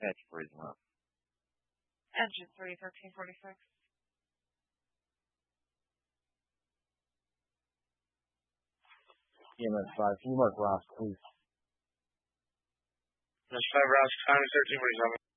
Patch freezing up. Engine 3, 1346. EMS 5, can you mark Ross, please? EMS 5, Ross, time 1347.